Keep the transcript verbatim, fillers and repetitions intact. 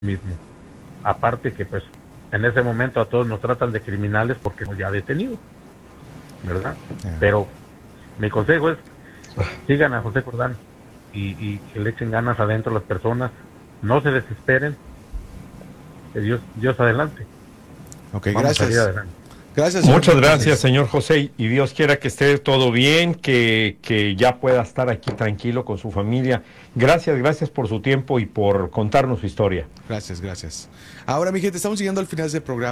mismo. Aparte que pues en ese momento a todos nos tratan de criminales porque nos ya detenidos, ¿verdad? Yeah. Pero mi consejo es, sigan a José Jordán y, y que le echen ganas adentro a las personas, no se desesperen, que Dios, Dios adelante. Ok, Vamos gracias. a salir adelante. Gracias. Muchas gracias, señor José, y Dios quiera que esté todo bien, que, que ya pueda estar aquí tranquilo con su familia. Gracias, gracias por su tiempo y por contarnos su historia. Gracias, gracias. Ahora, mi gente, estamos llegando al final del programa.